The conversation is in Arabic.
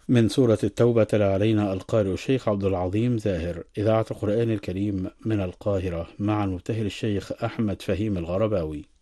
من سورة التوبة تلا علينا القارئ الشيخ عبد العظيم زاهر، إذاعة القرآن الكريم من القاهرة، مع المبتهل الشيخ أحمد فهيم الغرباوي.